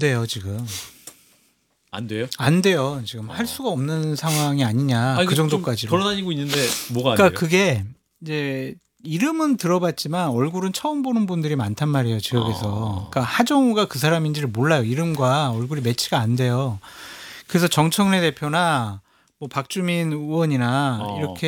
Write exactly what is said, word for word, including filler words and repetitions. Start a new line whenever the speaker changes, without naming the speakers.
돼요 지금.
안 돼요?
안 돼요. 지금
어.
할 수가 없는 상황이 아니냐.
아니,
그
좀
정도까지로.
돌아다니고 있는데 뭐가 안
그러니까
돼요?
그게 이제 이름은 들어봤지만 얼굴은 처음 보는 분들이 많단 말이에요. 지역에서.
어.
그러니까 하정우가 그 사람인지를 몰라요. 이름과 얼굴이 매치가 안 돼요. 그래서 정청래 대표나 뭐 박주민 의원이나
어.
이렇게